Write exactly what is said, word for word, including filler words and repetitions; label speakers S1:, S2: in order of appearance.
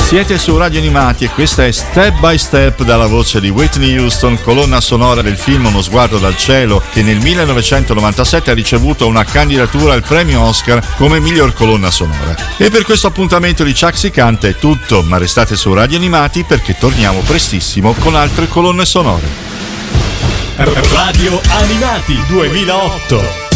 S1: Siete su Radio Animati e questa è Step by Step dalla voce di Whitney Houston, colonna sonora del film Uno sguardo dal cielo, che nel millenovecentonovantasette ha ricevuto una candidatura al premio Oscar come miglior colonna sonora. E per questo appuntamento di Ciak Canta è tutto, ma restate su Radio Animati perché torniamo prestissimo con altre colonne sonore.
S2: Radio Animati duemilaotto.